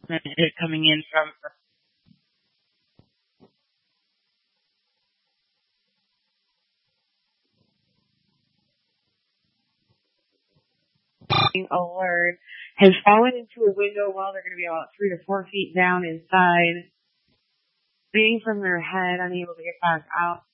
it coming in from alert has fallen into a window while they're going to be about 3 to 4 feet down inside, bleeding from their head, unable to get back out.